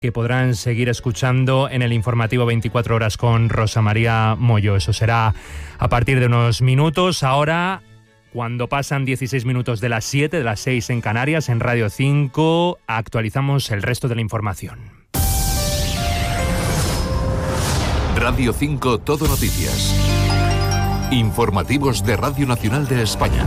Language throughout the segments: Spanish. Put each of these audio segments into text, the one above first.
que podrán seguir escuchando en el informativo 24 horas con Rosa María Moyo. Eso será a partir de unos minutos. Ahora, cuando pasan 16 minutos de las 7, de las 6 en Canarias, en Radio 5, actualizamos el resto de la información. Radio 5 Todo Noticias. Informativos de Radio Nacional de España.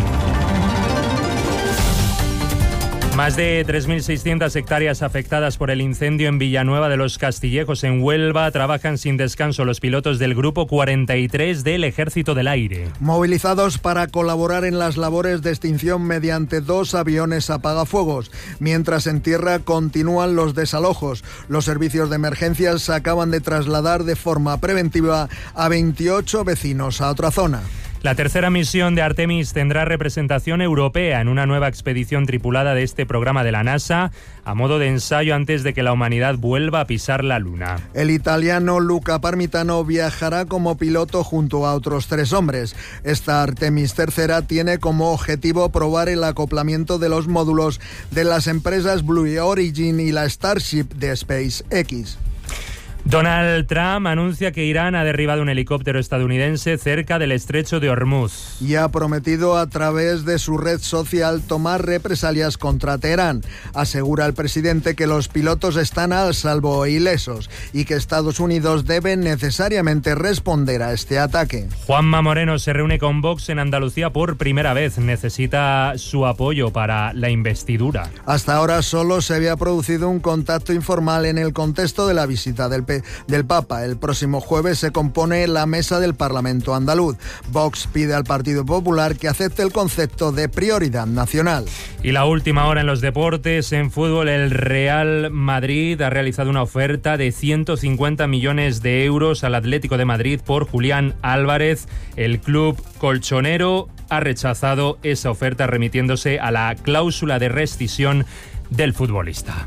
Más de 3.600 hectáreas afectadas por el incendio en Villanueva de los Castillejos, en Huelva. Trabajan sin descanso los pilotos del Grupo 43 del Ejército del Aire. Movilizados para colaborar en las labores de extinción mediante 2 aviones apagafuegos. Mientras en tierra continúan los desalojos. Los servicios de emergencias acaban de trasladar de forma preventiva a 28 vecinos a otra zona. La tercera misión de Artemis tendrá representación europea en una nueva expedición tripulada de este programa de la NASA, a modo de ensayo antes de que la humanidad vuelva a pisar la Luna. El italiano Luca Parmitano viajará como piloto junto a otros 3 hombres. Esta Artemis tercera tiene como objetivo probar el acoplamiento de los módulos de las empresas Blue Origin y la Starship de SpaceX. Donald Trump anuncia que Irán ha derribado un helicóptero estadounidense cerca del estrecho de Hormuz. Y ha prometido a través de su red social tomar represalias contra Teherán. Asegura el presidente que los pilotos están a salvo e ilesos y que Estados Unidos debe necesariamente responder a este ataque. Juanma Moreno se reúne con Vox en Andalucía por primera vez. Necesita su apoyo para la investidura. Hasta ahora solo se había producido un contacto informal en el contexto de la visita del Papa. El próximo jueves se compone la mesa del Parlamento andaluz. Vox pide al Partido Popular que acepte el concepto de prioridad nacional. Y la última hora en los deportes. En fútbol, el Real Madrid ha realizado una oferta de 150 millones de euros al Atlético de Madrid por Julián Álvarez. El club colchonero ha rechazado esa oferta, remitiéndose a la cláusula de rescisión del futbolista.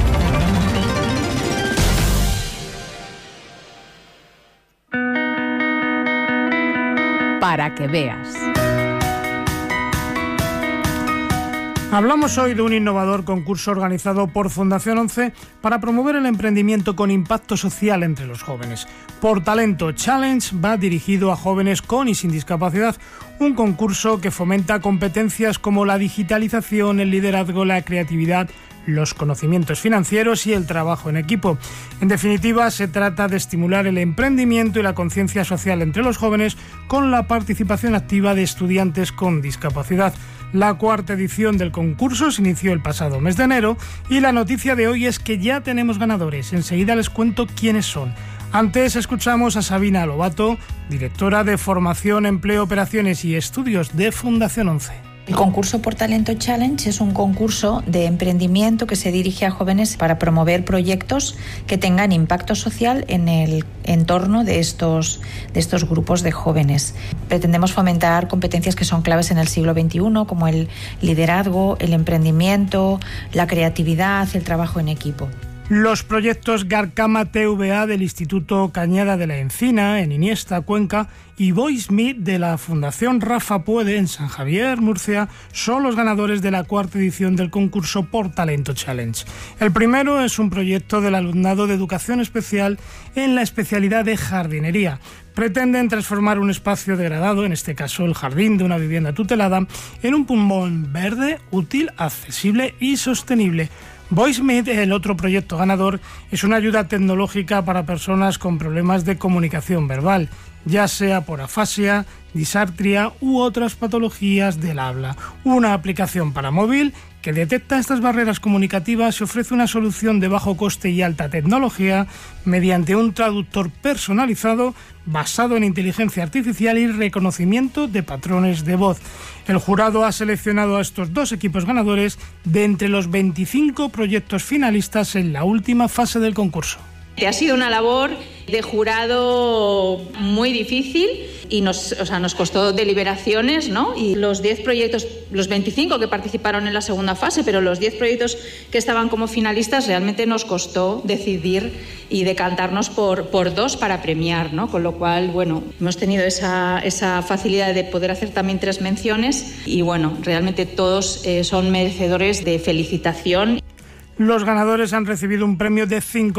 Para que veas. Hablamos hoy de un innovador concurso organizado por Fundación 11 para promover el emprendimiento con impacto social entre los jóvenes. Por Talento Challenge va dirigido a jóvenes con y sin discapacidad, un concurso que fomenta competencias como la digitalización, el liderazgo, la creatividad, los conocimientos financieros y el trabajo en equipo. En definitiva, se trata de estimular el emprendimiento y la conciencia social entre los jóvenes con la participación activa de estudiantes con discapacidad. La 4ª edición del concurso se inició el pasado mes de enero y la noticia de hoy es que ya tenemos ganadores. Enseguida les cuento quiénes son. Antes escuchamos a Sabina Lobato, directora de Formación, Empleo, Operaciones y Estudios de Fundación 11. El concurso Por Talento Challenge es un concurso de emprendimiento que se dirige a jóvenes para promover proyectos que tengan impacto social en el entorno de estos grupos de jóvenes. Pretendemos fomentar competencias que son claves en el siglo XXI, como el liderazgo, el emprendimiento, la creatividad, el trabajo en equipo. Los proyectos Garcama TVA del Instituto Cañada de la Encina, en Iniesta, Cuenca, y Voice Meet de la Fundación Rafa Puede, en San Javier, Murcia, son los ganadores de la 4ª edición del concurso Por Talento Challenge. El primero es un proyecto del alumnado de Educación Especial en la especialidad de jardinería. Pretenden transformar un espacio degradado, en este caso el jardín de una vivienda tutelada, en un pulmón verde, útil, accesible y sostenible. VoiceMeet, el otro proyecto ganador, es una ayuda tecnológica para personas con problemas de comunicación verbal, ya sea por afasia, disartria u otras patologías del habla. Una aplicación para móvil que detecta estas barreras comunicativas y ofrece una solución de bajo coste y alta tecnología mediante un traductor personalizado basado en inteligencia artificial y reconocimiento de patrones de voz. El jurado ha seleccionado a estos 2 equipos ganadores de entre los 25 proyectos finalistas en la última fase del concurso. Ha sido una labor de jurado muy difícil y nos costó deliberaciones, ¿no? Y los 10 proyectos, los 25 que participaron en la segunda fase, pero los 10 proyectos que estaban como finalistas, realmente nos costó decidir y decantarnos por 2 para premiar, ¿no? Con lo cual, bueno, hemos tenido esa facilidad de poder hacer también 3 menciones y, bueno, realmente todos son merecedores de felicitación. Los ganadores han recibido un premio de 5